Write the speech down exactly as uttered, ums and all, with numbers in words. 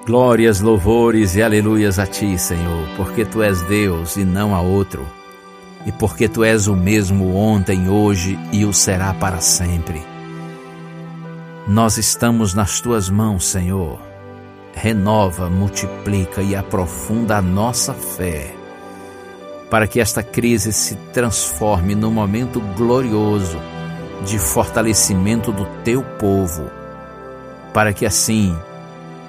Glórias, louvores e aleluias a Ti, Senhor, porque Tu és Deus e não há outro, e porque Tu és o mesmo ontem, hoje e o será para sempre. Nós estamos nas Tuas mãos, Senhor. Renova, multiplica e aprofunda a nossa fé, para que esta crise se transforme num momento glorioso de fortalecimento do Teu povo, para que assim